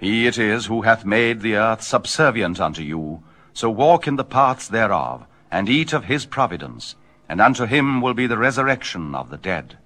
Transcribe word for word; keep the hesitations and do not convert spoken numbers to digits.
He it is who hath made the earth subservient unto you, so walk in the paths thereof, and eat of his providence, and unto him will be the resurrection of the dead.